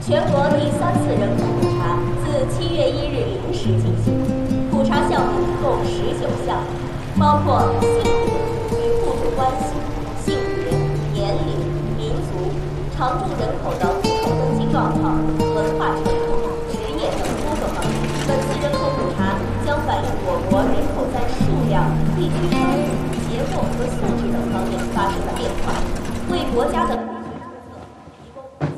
全国第3次人口普查自7月1日0时进行，普查项目共19项，包括性别与雇主关系、性别、年龄、民族、常住人口的户口登记状况、文化程度、职业等多个方面。本次人口普查将反映我国人口在数量、地区分布、结构和素质等方面发生的变化，为国家的